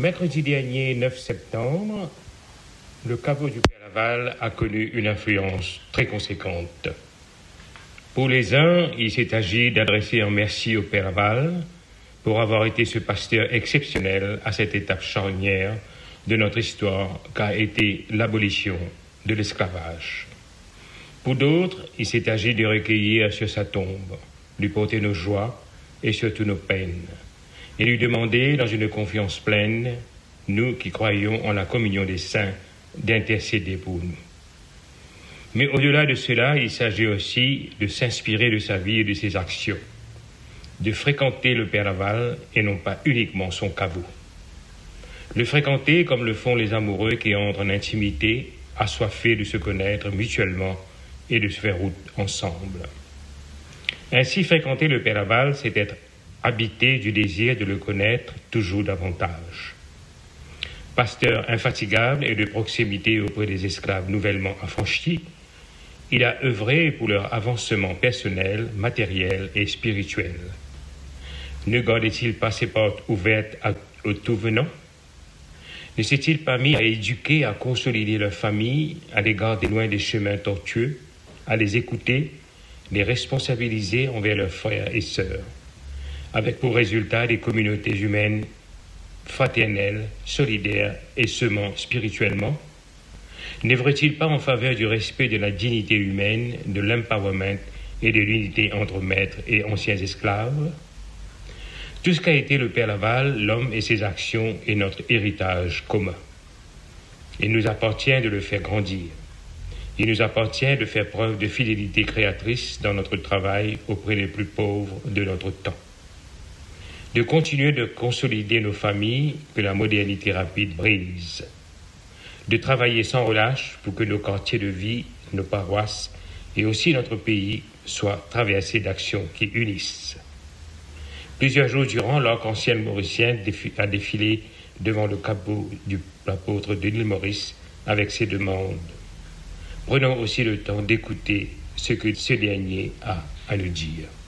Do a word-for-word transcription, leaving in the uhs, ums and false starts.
Mercredi dernier, neuf septembre, le caveau du Père Laval a connu une influence très conséquente. Pour les uns, il s'est agi d'adresser un merci au Père Laval pour avoir été ce pasteur exceptionnel à cette étape charnière de notre histoire qu'a été l'abolition de l'esclavage. Pour d'autres, il s'est agi de recueillir sur sa tombe, lui porter nos joies et surtout nos peines, et lui demander, dans une confiance pleine, nous qui croyons en la communion des saints, d'intercéder pour nous. Mais au-delà de cela, il s'agit aussi de s'inspirer de sa vie et de ses actions, de fréquenter le Père Laval et non pas uniquement son caveau. Le fréquenter comme le font les amoureux qui entrent en intimité, assoiffés de se connaître mutuellement et de se faire route ensemble. Ainsi, fréquenter le Père Laval, c'est être habité du désir de le connaître toujours davantage. Pasteur infatigable et de proximité auprès des esclaves nouvellement affranchis, il a œuvré pour leur avancement personnel, matériel et spirituel. Ne gardait-il pas ses portes ouvertes à, aux tout venants? Ne s'est-il pas mis à éduquer, à consolider leur famille à l'égard des loin des chemins tortueux, à les écouter, les responsabiliser envers leurs frères et sœurs, avec pour résultat des communautés humaines fraternelles, solidaires et semant spirituellement? N'œuvre-t-il pas en faveur du respect de la dignité humaine, de l'empowerment et de l'unité entre maîtres et anciens esclaves? Tout ce qu'a été le Père Laval, l'homme et ses actions est notre héritage commun. Il nous appartient de le faire grandir. Il nous appartient de faire preuve de fidélité créatrice dans notre travail auprès des plus pauvres de notre temps. De continuer de consolider nos familles que la modernité rapide brise. De travailler sans relâche pour que nos quartiers de vie, nos paroisses et aussi notre pays soient traversés d'actions qui unissent. Plusieurs jours durant, l'arc-en-ciel mauricien a défilé devant le caveau de l'apôtre de l'île Maurice avec ses demandes. Prenons aussi le temps d'écouter ce que ce dernier a à nous dire.